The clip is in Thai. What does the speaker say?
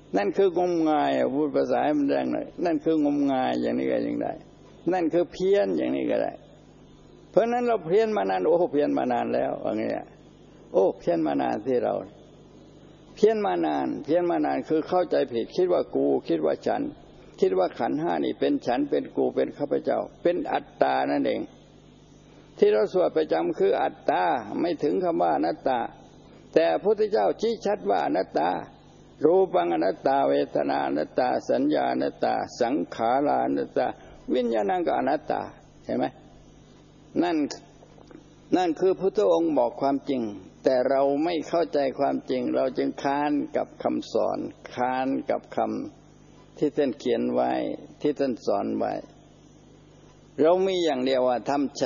นั่นคืองมงายพูดภาษาให้มันแรงหน่อยนั่นคืองมงายอย่างนี้ก็ยังได้นั่นคือเพี้ยนอย่างนี้ก็ได้เพราะนั้นเราเพี้ยนมานานโอ้เพี้ยนมานานแล้วอย่างนี้โอ้เพี้ยนมานานที่เราเพี้ยนมานานคือเข้าใจผิดคิดว่ากูคิดว่าฉันคิดว่าขันธ์ห้านี่เป็นฉันเป็นกูเป็นข้าพเจ้าเป็นอัตตานั่นเองที่เราสวดประจำคืออัตตาไม่ถึงคำว่าอนัตตาแต่พระพุทธเจ้าชี้ชัดว่าอนัตตารูปังอนัตตาเวทนาอนัตตาสัญญาอนัตตาสังขาราอนัตตาวิญญาณังก็อนัตตาเห็นไหมนั่นคือพุทธองค์บอกความจริงแต่เราไม่เข้าใจความจริงเราจึงค้านกับคำสอนค้านกับคำที่ท่านเขียนไว้ที่ท่านสอนไว้เรามีอย่างเดียวว่าทำ